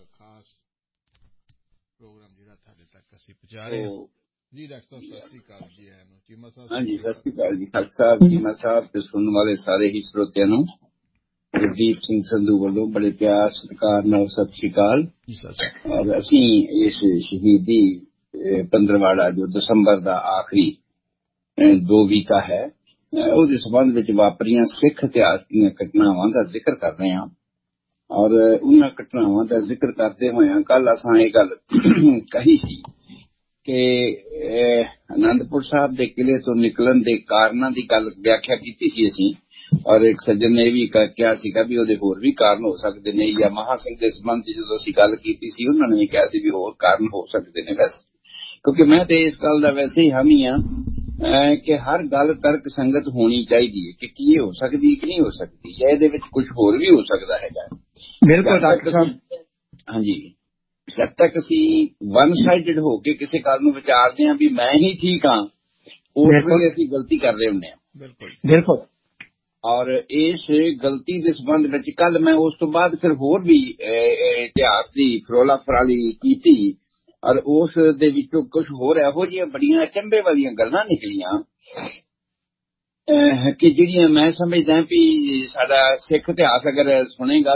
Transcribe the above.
ਖਾਸ ਪ੍ਰੋਗਰਾਮ ਜਿਹੜਾ ਤੁਹਾਡੇ ਤੱਕ ਅਸੀਂ ਪਹੁੰਚਾ ਰਹੇ ਹਾਂ ਜੀ। ਡਾਕਟਰ ਸਾਹਿਬ ਸਤਿ ਸ੍ਰੀ ਅਕਾਲ ਜੀ। ਚੀਮਾ ਸਾਹਿਬ ਹਾਂਜੀ, ਸਤਿ ਸ੍ਰੀ ਅਕਾਲ ਜੀ ਖਾਲਸਾ ਸਾਹਿਬ, ਚੀਮਾ ਸਾਹਿਬ ਤੇ ਸੁਣਨ ਵਾਲੇ ਸਾਰੇ ਹੀ ਸਰੋਤਿਆਂ ਨੂੰ ਗੁਰਦੀਪ ਸਿੰਘ ਸੰਧੂ ਵੱਲੋਂ ਬੜੇ ਪਿਆਰ ਸਤਿਕਾਰ ਨਾਲ ਸਤਿ ਸ੍ਰੀ ਅਕਾਲ। ਔਰ ਅਸੀਂ ਇਸ ਸ਼ਹੀਦੀ ਪੰਦਰਵਾੜਾ ਜੋ ਦਸੰਬਰ ਦਾ ਆਖਰੀ 2 ਵੀਕਾ ਹੈ ਉਹਦੇ ਸੰਬੰਧ ਵਿੱਚ ਵਾਪਰੀਆਂ ਸਿੱਖ ਇਤਿਹਾਸ ਦੀਆਂ ਘਟਨਾਵਾਂ ਦਾ ਜ਼ਿਕਰ ਕਰ ਰਹੇ ਹਾਂ। ਔਰ ਉਹਨਾਂ ਘਟਨਾਵਾਂ ਦਾ ਜ਼ਿਕਰ ਕਰਦੇ ਹੋਇਆਂ ਕੱਲ ਅਸਾਂ ਇਹ ਗੱਲ ਕਹੀ ਸੀ ਕਿ ਅਨੰਦਪੁਰ ਸਾਹਿਬ ਦੇ ਕਿਲੇ ਤੋਂ ਨਿਕਲਣ ਦੇ ਕਾਰਨਾਂ ਦੀ ਗੱਲ ਵਿਆਖਿਆ ਕੀਤੀ ਸੀ ਅਸੀਂ। ਔਰ ਇੱਕ ਸੱਜਣ ਨੇ ਇਹ ਵੀ ਕਿਹਾ ਸੀਗਾ ਵੀ ਉਹਦੇ ਹੋਰ ਵੀ ਕਾਰਨ ਹੋ ਸਕਦੇ ਨੇ, ਜਾਂ ਮਹਾਂ ਸਿੰਘ ਦੇ ਸੰਬੰਧ ਚ ਜਦੋਂ ਅਸੀਂ ਗੱਲ ਕੀਤੀ ਸੀ ਉਹਨਾਂ ਨੇ ਵੀ ਕਿਹਾ ਸੀ ਵੀ ਹੋਰ ਕਾਰਨ ਹੋ ਸਕਦੇ ਨੇ। ਵੈਸੇ ਕਿਉਂਕਿ ਮੈਂ ਤੇ ਇਸ ਗੱਲ ਦਾ ਵੈਸੇ ਹੀ ਹਾਮੀ ਹਾਂ ਕਿ ਹਰ ਗੱਲ ਤਰਕ ਸੰਗਤ ਹੋਣੀ ਚਾਹੀਦੀ ਹੈ ਕਿ ਕੀ ਹੋ ਸਕਦੀ ਕਿ ਨਹੀਂ ਹੋ ਸਕਦੀ, ਜਾਂ ਇਹਦੇ ਵਿੱਚ ਕੁਝ ਹੋਰ ਵੀ ਹੋ ਸਕਦਾ ਹੈਗਾ। ਬਿਲਕੁਲ ਡਾਕਟਰ ਸਾਹਿਬ। ਹਾਂਜੀ, ਜਦ ਤੱਕ ਅਸੀਂ ਵਨ ਸਾਈਡਡ ਹੋ ਕੇ ਕਿਸੇ ਗੱਲ ਨੂੰ ਵਿਚਾਰਦੇ ਹਾਂ ਵੀ ਮੈਂ ਹੀ ਠੀਕ ਹਾਂ, ਉਸ ਵੇਲੇ ਅਸੀਂ ਗਲਤੀ ਕਰ ਰਹੇ ਹੁੰਦੇ ਹਾਂ। ਬਿਲਕੁਲ। ਔਰ ਇਸ ਗਲਤੀ ਦੇ ਸੰਬੰਧ ਵਿੱਚ ਕੱਲ ਮੈਂ ਉਸ ਤੋਂ ਬਾਅਦ ਫਿਰ ਹੋਰ ਵੀ ਇਤਿਹਾਸ ਦੀ ਫਰੋਲਾ ਫਰਾਲੀ ਕੀਤੀ ਔਰ ਉਸ ਦੇ ਵਿੱਚੋਂ ਕੁਝ ਹੋਰ ਇਹੋ ਜਿਹੀਆਂ ਬੜੀਆਂ ਅਚੰਭੇ ਵਾਲੀਆਂ ਗੱਲਾਂ ਨਿਕਲੀਆਂ ਕਿ ਜਿਹੜੀਆਂ ਮੈਂ ਸਮਝਦਾ ਵੀ ਸਾਡਾ ਸਿੱਖ ਇਤਿਹਾਸ ਅਗਰ ਸੁਣੇਗਾ